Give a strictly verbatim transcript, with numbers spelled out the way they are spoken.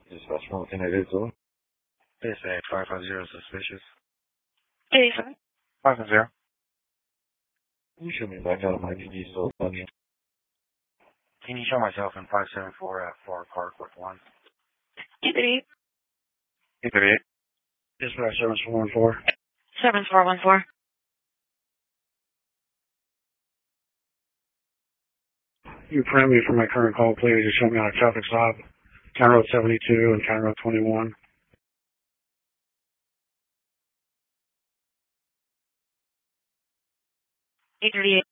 Dispatch one, can I do it? This a five five zero suspicious. eighty-five. five five zero. Can you show me back out of my G D still on you? Can you show myself in five seven four at four Park with one? eight thirty-eight. eight thirty-eight. Dispatch seven four one four. seven four one four. You print me for my current call, please. You show me on a traffic stop. County Road seventy-two and County Road twenty-one. eight thirty-eight.